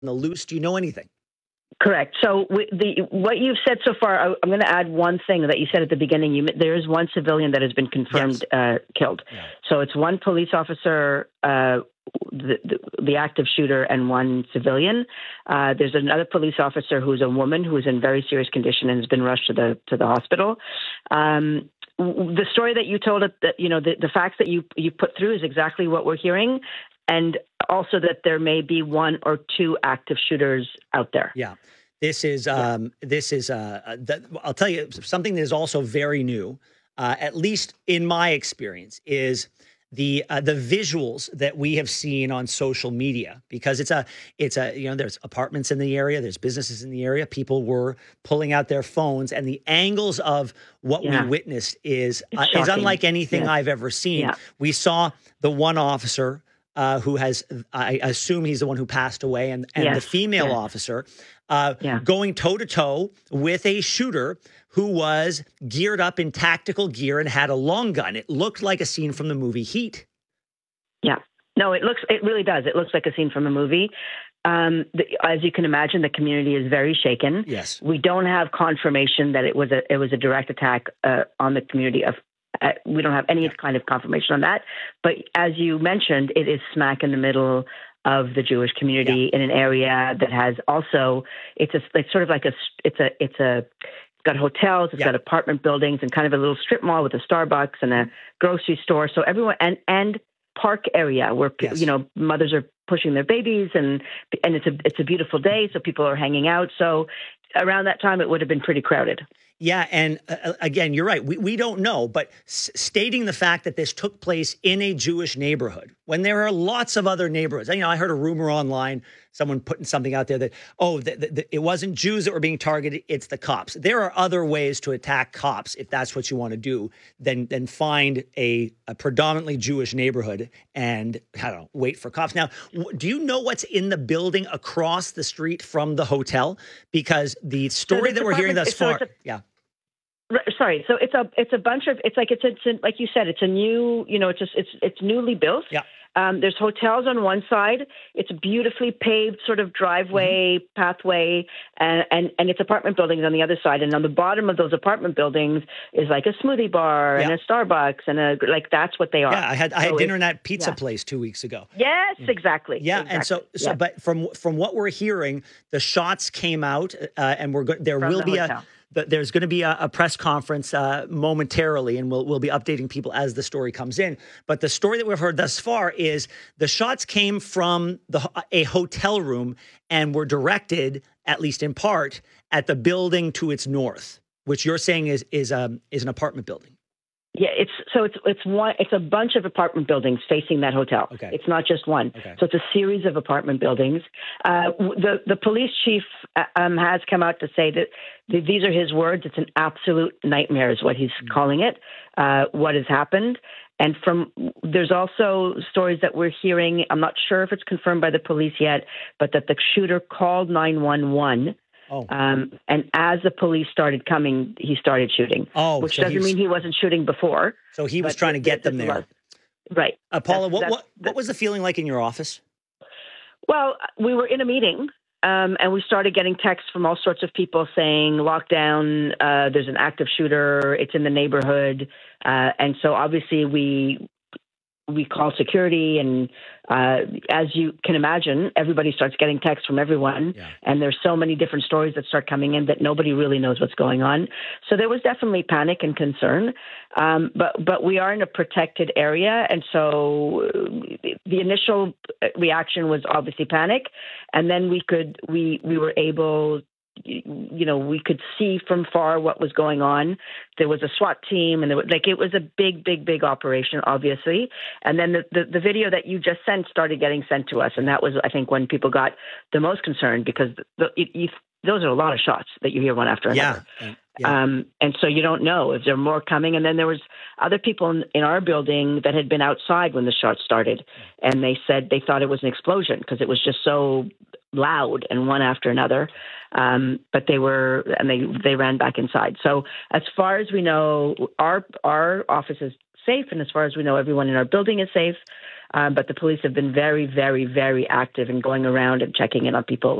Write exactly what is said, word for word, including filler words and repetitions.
the loose? Do you know anything? Correct. So we, the what you've said so far, I, I'm going to add one thing that you said at the beginning. You, there is one civilian that has been confirmed Yes. uh, killed. Yeah. So it's one police officer, uh, the, the, the active shooter, and one civilian. Uh, there's another police officer who's a woman who is in very serious condition and has been rushed to the to the hospital. Um, the story that you told, that you know, the, the facts that you you put through is exactly what we're hearing. And also that there may be one or two active shooters out there. Yeah, this is um, yeah. this is uh, the, I'll tell you something that is also very new, uh, at least in my experience, is the uh, the visuals that we have seen on social media, because it's a it's a you know there's apartments in the area, there's businesses in the area. People were pulling out their phones, and the angles of what yeah. we witnessed is uh, is unlike anything yeah. I've ever seen. Yeah. We saw the one officer. Uh, who has, I assume he's the one who passed away, and, and yes, the female yes. officer uh, yeah. going toe-to-toe with a shooter who was geared up in tactical gear and had a long gun. It looked like a scene from the movie Heat. Yeah. No, it looks, it really does. It looks like a scene from a movie. Um, the, as you can imagine, the community is very shaken. Yes. We don't have confirmation that it was a, it was a direct attack uh, on the community of Uh, we don't have any kind of confirmation on that. But as you mentioned, it is smack in the middle of the Jewish community yeah. in an area that has also, it's a, it's sort of like a, it's a, it's a, it's got hotels, it's yeah. got apartment buildings and kind of a little strip mall with a Starbucks and a grocery store. So everyone, and, and park area where, yes. you know, mothers are pushing their babies and, and it's a, it's a beautiful day. So people are hanging out. So around that time, it would have been pretty crowded. Yeah. And uh, again, you're right. We we don't know, but s- stating the fact that this took place in a Jewish neighborhood when there are lots of other neighborhoods. You know, I heard a rumor online, someone putting something out there that, oh, the, the, the, it wasn't Jews that were being targeted. It's the cops. There are other ways to attack cops if that's what you want to do than, than find a, a predominantly Jewish neighborhood and, I don't know, wait for cops. Now, w- do you know what's in the building across the street from the hotel? Because the story so that we're hearing thus far, a- yeah. Sorry. So it's a it's a bunch of it's like it's a, it's a, like you said, it's a new, you know, it's just it's it's newly built. Yeah. Um, there's hotels on one side. It's a beautifully paved sort of driveway, mm-hmm. pathway, and, and and it's apartment buildings on the other side. And on the bottom of those apartment buildings is like a smoothie bar yeah. and a Starbucks and a like that's what they are. Yeah, I had I had so dinner in that pizza yeah. place two weeks ago. Yes, exactly. Yeah, exactly. and so so yeah. but from from what we're hearing, the shots came out, uh, and we're go- there From will the be hotel. a. But there's going to be a, a press conference uh, momentarily, and we'll we'll be updating people as the story comes in. But the story that we've heard thus far is the shots came from the a hotel room and were directed, at least in part, at the building to its north, which you're saying is is um is an apartment building. Yeah, it's so it's it's one it's a bunch of apartment buildings facing that hotel. Okay. It's not just one. Okay. So it's a series of apartment buildings. Uh, the the police chief um, has come out to say that th- these are his words. It's an absolute nightmare, is what he's mm-hmm. calling it. Uh, what has happened, and from there's also stories that we're hearing. I'm not sure if it's confirmed by the police yet, but that the shooter called nine one one. Oh. Um, and as the police started coming, he started shooting. Oh, which so doesn't was, mean he wasn't shooting before. So he was trying to get them there. Was. Right. Uh, Paula, that's, what, that's, what, what was the feeling like in your office? Well, we were in a meeting, um, and we started getting texts from all sorts of people saying, lockdown, uh, there's an active shooter, it's in the neighborhood. Uh, and so obviously we we call security, and uh, as you can imagine, everybody starts getting texts from everyone, yeah. and there's so many different stories that start coming in that nobody really knows what's going on. So there was definitely panic and concern, um, but but we are in a protected area, and so the initial reaction was obviously panic, and then we could we we were able. You know, we could see from far what was going on. There was a SWAT team, and there was, like it was a big, big, big operation, obviously. And then the, the, the video that you just sent started getting sent to us, and that was, I think, when people got the most concerned because the, it, you, those are a lot of shots that you hear one after another. Yeah. Yeah. Um, and so you don't know if there are more coming. And then there was other people in, in our building that had been outside when the shots started, and they said they thought it was an explosion because it was just so loud and one after another. Um, but they were, and they, they ran back inside. So as far as we know, our, our office is safe. And as far as we know, everyone in our building is safe. Um, but the police have been very, very, very active in going around and checking in on people